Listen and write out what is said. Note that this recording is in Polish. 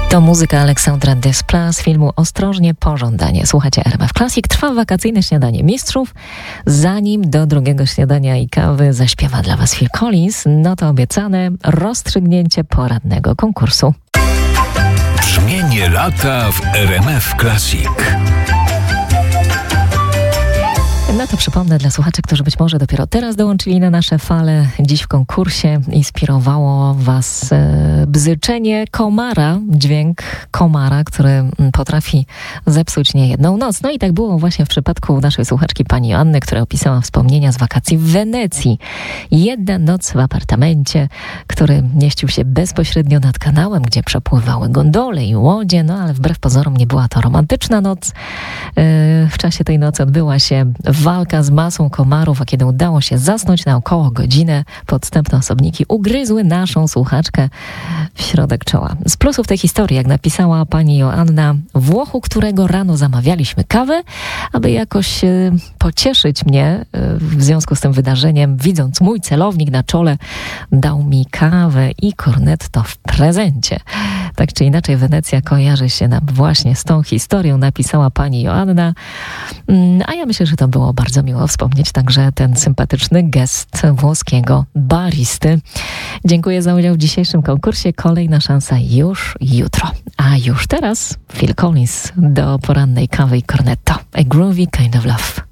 To muzyka Aleksandra Desplat z filmu Ostrożnie Pożądanie. Słuchajcie RMF Classic. Trwa wakacyjne śniadanie mistrzów. Zanim do drugiego śniadania i kawy zaśpiewa dla Was Phil Collins, no to obiecane rozstrzygnięcie porannego konkursu. Brzmienie lata w RMF Classic. No to przypomnę dla słuchaczy, którzy być może dopiero teraz dołączyli na nasze fale. Dziś w konkursie inspirowało Was bzyczenie komara, dźwięk komara, który potrafi zepsuć niejedną noc. No i tak było właśnie w przypadku naszej słuchaczki pani Joanny, która opisała wspomnienia z wakacji w Wenecji. Jedna noc w apartamencie, który mieścił się bezpośrednio nad kanałem, gdzie przepływały gondole i łodzie, no ale wbrew pozorom nie była to romantyczna noc. W czasie tej nocy odbyła się walka z masą komarów, a kiedy udało się zasnąć na około godzinę, podstępne osobniki ugryzły naszą słuchaczkę w środek czoła. Z plusów tej historii, jak napisała pani Joanna, Włochu, którego rano zamawialiśmy kawę, aby jakoś pocieszyć mnie w związku z tym wydarzeniem, widząc mój celownik na czole, dał mi kawę i cornetto w prezencie. Tak czy inaczej Wenecja kojarzy się nam właśnie z tą historią, napisała pani Joanna, a ja myślę, że to było bardzo miło wspomnieć także ten sympatyczny gest włoskiego baristy. Dziękuję za udział w dzisiejszym konkursie. Kolejna szansa już jutro. A już teraz Phil Collins do porannej kawy i cornetto. A groovy kind of love.